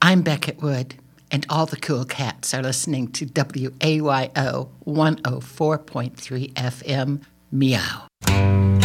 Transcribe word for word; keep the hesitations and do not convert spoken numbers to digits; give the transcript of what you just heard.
I'm Beckett Wood, and all the cool cats are listening to W A Y O one oh four point three F M, Meow.